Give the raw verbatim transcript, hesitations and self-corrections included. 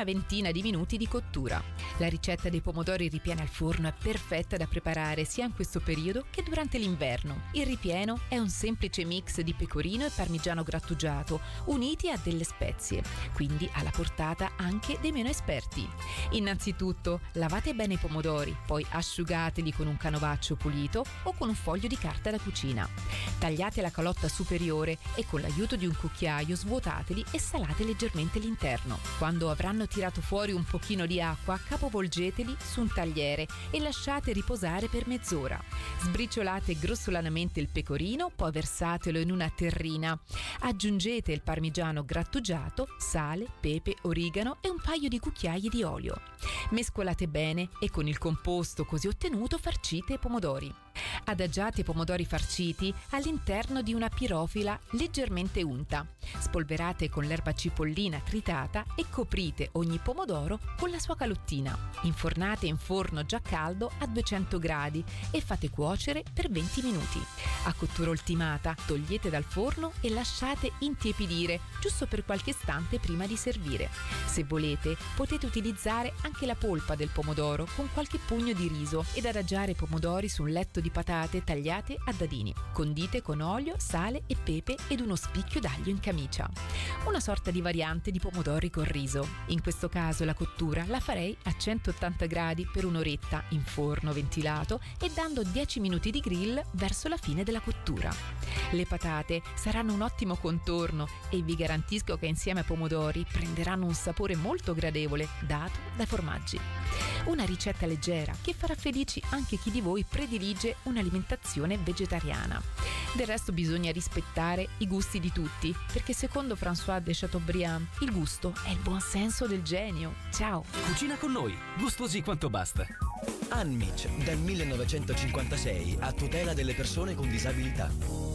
una ventina di minuti di cottura. La ricetta dei pomodori ripieni al forno è perfetta da preparare sia in questo periodo che durante l'inverno. Il ripieno è un semplice mix di pecorino e parmigiano grattugiato uniti a delle spezie, quindi alla portata anche dei meno esperti. Innanzitutto lavate bene i pomodori, poi asciugateli con un canovaccio pulito o con un foglio di carta da cucina. Tagliate la calotta superiore e con l'aiuto di un cucchiaio svuotateli e salate leggermente l'interno. Quando avranno tirato fuori un pochino di acqua, capovolgeteli su un tagliere e lasciate riposare per mezz'ora. Sbriciolate grossolanamente il pecorino, poi versatelo in una terrina. Aggiungete il parmigiano grattugiato, sale, pepe, origano e un paio di cucchiai di olio. Mescolate bene e con il composto così ottenuto farcite i pomodori. Adagiate i pomodori farciti all'interno di una pirofila leggermente unta. Spolverate con l'erba cipollina tritata e coprite ogni pomodoro con la sua calottina. Infornate in forno già caldo a duecento gradi e fate cuocere per venti minuti. A cottura ultimata togliete dal forno e lasciate intiepidire giusto per qualche istante prima di servire. Se volete potete utilizzare anche la polpa del pomodoro con qualche pugno di riso ed adagiare i pomodori su un letto di patate tagliate a dadini. Condite con olio, sale e pepe ed uno spicchio d'aglio in camicia. Una sorta di variante di pomodori con riso. In questo caso la cottura la farei a centottanta gradi per un'oretta in forno ventilato e dando dieci minuti di grill verso la fine della cottura. Le patate saranno un ottimo contorno e vi garantisco che insieme ai pomodori prenderanno un sapore molto gradevole dato dai formaggi. Una ricetta leggera che farà felici anche chi di voi predilige un'alimentazione vegetariana. Del resto bisogna rispettare i gusti di tutti, perché secondo François de Chateaubriand il gusto è il buon senso del genio. Ciao! Cucina con noi, gustosi quanto basta. Anmic, dal millenovecentocinquantasei a tutela delle persone con disabilità.